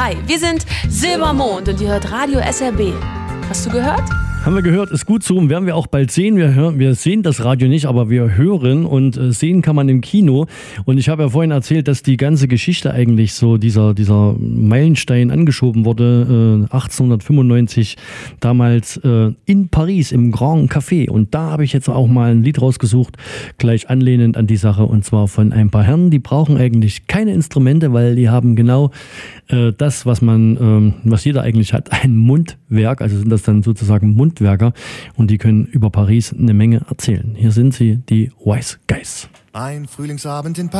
Hi, wir sind Silbermond und ihr hört Radio SRB. Hast du gehört? Haben wir gehört, ist gut so und werden wir auch bald sehen. Wir sehen das Radio nicht, aber wir hören und sehen kann man im Kino. Und ich habe ja vorhin erzählt, dass die ganze Geschichte eigentlich so, dieser Meilenstein angeschoben wurde, 1895, damals in Paris im Grand Café. Und da habe ich jetzt auch mal ein Lied rausgesucht, gleich anlehnend an die Sache. Und zwar von ein paar Herren, die brauchen eigentlich keine Instrumente, weil die haben genau das, was jeder eigentlich hat, ein Mundwerk. Also sind das dann sozusagen Mundwerker und die können über Paris eine Menge erzählen. Hier sind sie, die Wise Guys. Ein Frühlingsabend in Paris.